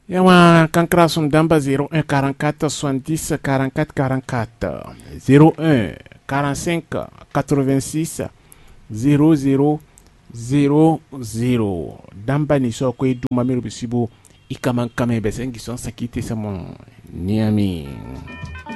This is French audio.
Yawa kankra son damba 01 44 70 44 44 01 45 86 00 00 damba ni so ko edu mamiru bisibo ikaman kame besengi son sakite samo niami.